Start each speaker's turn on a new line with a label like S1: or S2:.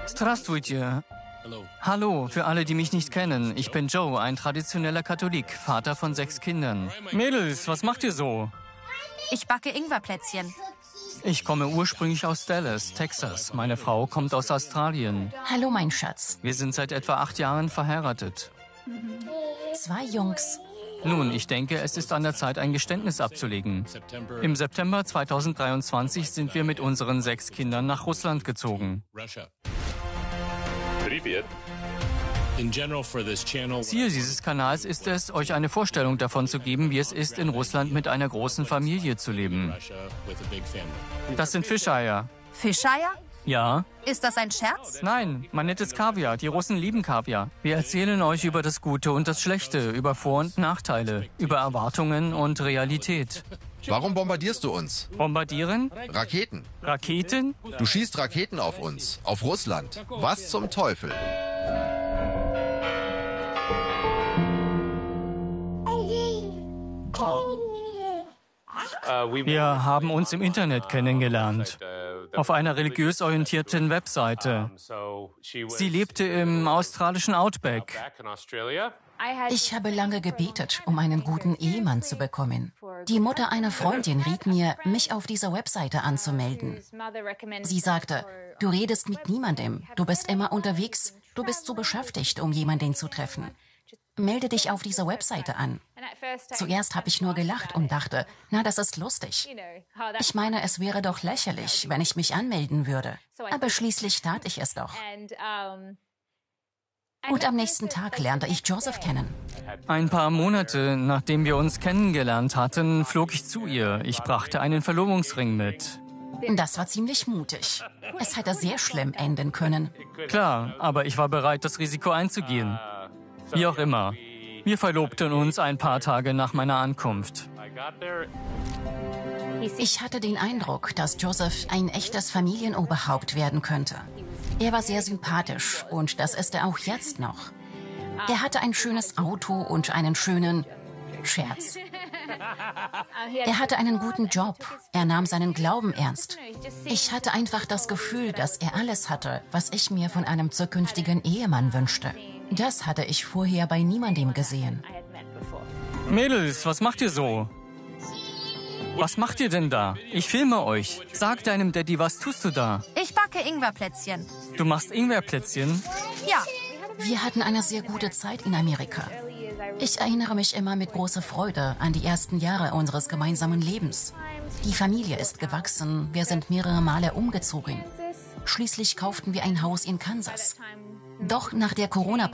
S1: Здравствуйте. Hallo, für alle, die mich nicht kennen. Ich bin Joe, ein traditioneller Katholik, Vater von 6 Kindern. Mädels, was macht ihr so?
S2: Ich backe Ingwerplätzchen.
S1: Ich komme ursprünglich aus Dallas, Texas. Meine Frau kommt aus Australien.
S3: Hallo, mein Schatz.
S1: Wir sind seit etwa 8 Jahren verheiratet.
S3: 2 Jungs.
S1: Nun, ich denke, es ist an der Zeit, ein Geständnis abzulegen. Im September 2023 sind wir mit unseren 6 Kindern nach Russland gezogen. Ziel dieses Kanals ist es, euch eine Vorstellung davon zu geben, wie es ist, in Russland mit einer großen Familie zu leben. Das sind Fischeier.
S2: Fischeier?
S1: Ja?
S2: Ist das ein Scherz?
S1: Nein, man nennt es Kaviar. Die Russen lieben Kaviar. Wir erzählen euch über das Gute und das Schlechte, über Vor- und Nachteile, über Erwartungen und Realität.
S4: Warum bombardierst du uns?
S1: Bombardieren?
S4: Raketen.
S1: Raketen?
S4: Du schießt Raketen auf uns, auf Russland. Was zum Teufel?
S1: Wir haben uns im Internet kennengelernt, auf einer religiös orientierten Webseite. Sie lebte im australischen Outback.
S3: Ich habe lange gebetet, um einen guten Ehemann zu bekommen. Die Mutter einer Freundin riet mir, mich auf dieser Webseite anzumelden. Sie sagte, du redest mit niemandem, du bist immer unterwegs, du bist zu beschäftigt, um jemanden zu treffen. Melde dich auf dieser Webseite an. Zuerst habe ich nur gelacht und dachte, na, das ist lustig. Ich meine, es wäre doch lächerlich, wenn ich mich anmelden würde. Aber schließlich tat ich es doch. Und am nächsten Tag lernte ich Joseph kennen.
S1: Ein paar Monate, nachdem wir uns kennengelernt hatten, flog ich zu ihr. Ich brachte einen Verlobungsring mit.
S3: Das war ziemlich mutig. Es hätte sehr schlimm enden können.
S1: Klar, aber ich war bereit, das Risiko einzugehen. Wie auch immer. Wir verlobten uns ein paar Tage nach meiner Ankunft.
S3: Ich hatte den Eindruck, dass Joseph ein echtes Familienoberhaupt werden könnte. Er war sehr sympathisch und das ist er auch jetzt noch. Er hatte ein schönes Auto und einen schönen Scherz. Er hatte einen guten Job. Er nahm seinen Glauben ernst. Ich hatte einfach das Gefühl, dass er alles hatte, was ich mir von einem zukünftigen Ehemann wünschte. Das hatte ich vorher bei niemandem gesehen.
S1: Mädels, was macht ihr so? Was macht ihr denn da? Ich filme euch. Sag deinem Daddy, was tust du da?
S2: Ich backe Ingwerplätzchen.
S1: Du machst Ingwerplätzchen?
S2: Ja.
S3: Wir hatten eine sehr gute Zeit in Amerika. Ich erinnere mich immer mit großer Freude an die ersten Jahre unseres gemeinsamen Lebens. Die Familie ist gewachsen, wir sind mehrere Male umgezogen. Schließlich kauften wir ein Haus in Kansas. Doch nach der Corona-Pandemie